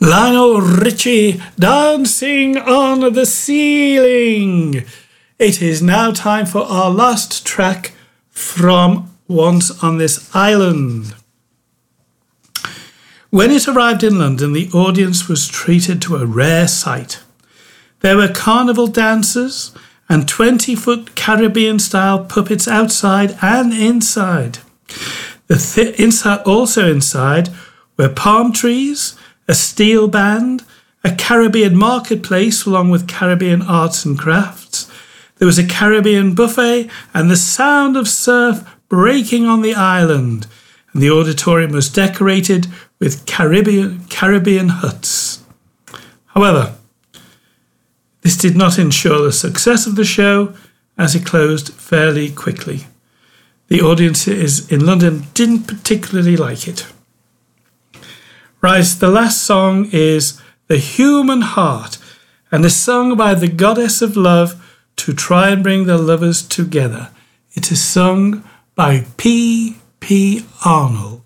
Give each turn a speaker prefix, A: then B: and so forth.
A: Lionel Richie dancing on the ceiling. It is now time for our last track from Once on This Island. When it arrived in London, the audience was treated to a rare sight. There were carnival dancers and 20-foot Caribbean-style puppets outside and inside. Inside were palm trees, a steel band, a Caribbean marketplace along with Caribbean arts and crafts. There was a Caribbean buffet and the sound of surf breaking on the island. And the auditorium was decorated with Caribbean huts. However, this did not ensure the success of the show, as it closed fairly quickly. The audiences in London didn't particularly like it. Right, the last song is The Human Heart, and is sung by the goddess of love to try and bring the lovers together. It is sung by P. Arnold.